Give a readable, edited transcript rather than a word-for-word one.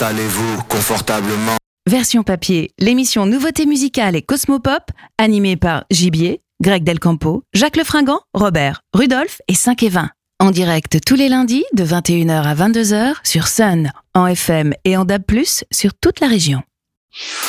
Installez-vous confortablement. Version papier, l'émission Nouveautés musicales et Cosmopop, animée par Gibier, Greg Del Campo, Jacques Lefringant, Robert, Rudolph et 5 et 20. En direct tous les lundis de 21h à 22h sur Sun, en FM et en DAB+, sur toute la région.